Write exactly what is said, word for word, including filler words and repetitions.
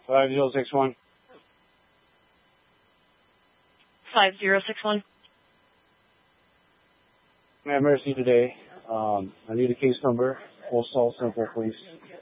five zero six one. five zero six one. May I have mercy today? Um, I need a case number. Full salt simple, please.